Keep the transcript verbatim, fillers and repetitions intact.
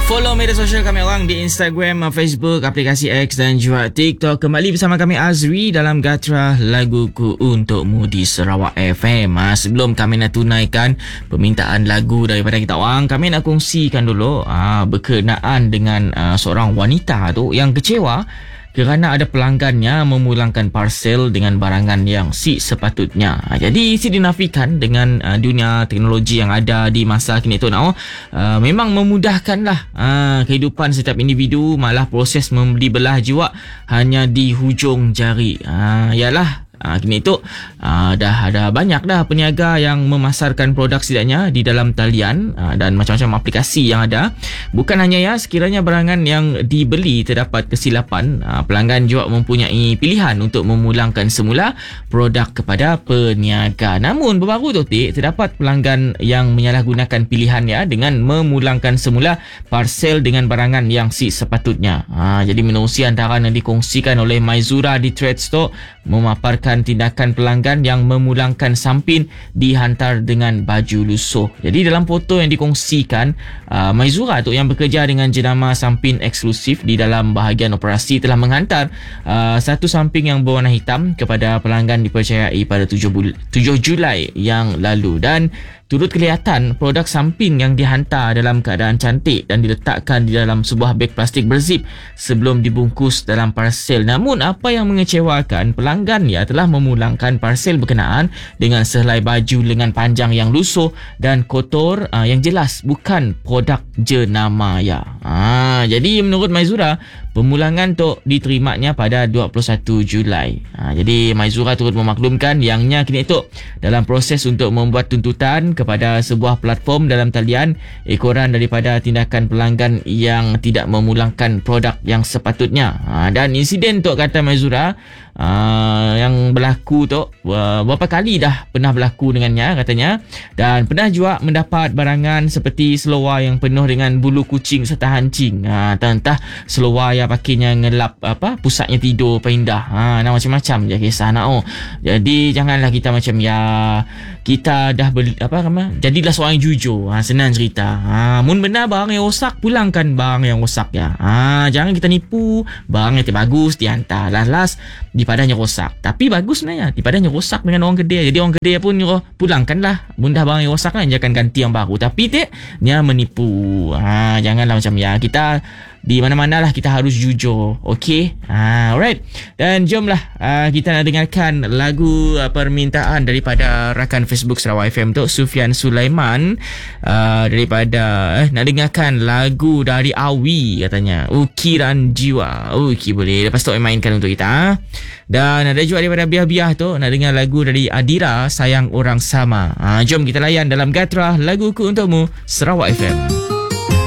Follow media sosial kami orang di Instagram, Facebook, aplikasi X dan juga TikTok. Kembali bersama kami Azri dalam Gatra Laguku Untukmu di Sarawak F M. Ha, sebelum kami nak tunaikan permintaan lagu daripada kita orang, kami nak kongsikan dulu ha, berkenaan dengan uh, seorang wanita tu yang kecewa kerana ada pelanggannya memulangkan parcel dengan barangan yang si sepatutnya. Ha, jadi isi dinafikan dengan uh, dunia teknologi yang ada di masa kini tu now, uh, memang memudahkanlah uh, kehidupan setiap individu, malah proses membeli belah jiwa hanya di hujung jari. Uh, yalah Ha, kini tu uh, dah ada banyak dah peniaga yang memasarkan produk setidaknya di dalam talian uh, dan macam-macam aplikasi yang ada. Bukan hanya ya, sekiranya barangan yang dibeli terdapat kesilapan, uh, pelanggan juga mempunyai pilihan untuk memulangkan semula produk kepada peniaga. Namun baru-baru tu Tik, terdapat pelanggan yang menyalahgunakan pilihannya dengan memulangkan semula parcel dengan barangan yang si sepatutnya. Ha, jadi menerusi hantaran yang dikongsikan oleh Maizura di Trade Store memaparkan tindakan pelanggan yang memulangkan sampin dihantar dengan baju lusuh. Jadi dalam foto yang dikongsikan, uh, Maizura tu yang bekerja dengan jenama sampin eksklusif di dalam bahagian operasi telah menghantar uh, satu samping yang berwarna hitam kepada pelanggan dipercayai pada tujuh Julai yang lalu, dan turut kelihatan produk samping yang dihantar dalam keadaan cantik dan diletakkan di dalam sebuah beg plastik berzip sebelum dibungkus dalam parcel. Namun apa yang mengecewakan, pelanggan ya telah memulangkan parcel berkenaan dengan sehelai baju lengan panjang yang lusuh dan kotor, uh, yang jelas bukan produk jenama ya. Ha, jadi menurut Maizura, pemulangan tu diterimanya pada dua puluh satu Julai. Ha, jadi Maizura turut memaklumkan yangnya kini tu dalam proses untuk membuat tuntutan kepada sebuah platform dalam talian ekoran daripada tindakan pelanggan yang tidak memulangkan produk yang sepatutnya. Ha, dan insiden tu kata Maizura, Uh, yang berlaku tu uh, berapa kali dah pernah berlaku dengannya katanya, dan pernah juga mendapat barangan seperti seluar yang penuh dengan bulu kucing serta hancing, uh, entah seluar yang pakainya ngelap apa pusatnya tidur apa indah, uh, nah, macam-macam je kisah nak. Oh, jadi janganlah kita macam ya kita dah beli, apa nama, jadilah seorang yang jujur. Ha, senang cerita. Ha, mun benar barang yang rosak, pulangkan barang yang rosak ya. Ha, jangan kita nipu barang yang bagus dihantar. Last-last dipadanya rosak. Tapi bagus sebenarnya. Dipadanya rosak dengan orang kedai. Jadi orang kedai pun nyuruh pulangkanlah. Bunda barang yang rosak kan, jangan ganti yang baru. Tapi tak, dia menipu. Ha, janganlah macam ya. Kita di mana-mana lah kita harus jujur. Okey. Ha, alright. Dan jomlah uh, kita nak dengarkan lagu uh, permintaan daripada rakan Facebook Sarawak F M tu, Sufian Sulaiman, uh, daripada eh, nak dengarkan lagu dari Awi katanya, Ukiran Jiwa. Okey, boleh. Lepas tu mainkan untuk kita. Ha? Dan ada juga daripada Biah-Biah tu nak dengar lagu dari Adira, Sayang Orang Sama. Ha, jom kita layan dalam Gatra Laguku Untukmu Sarawak F M.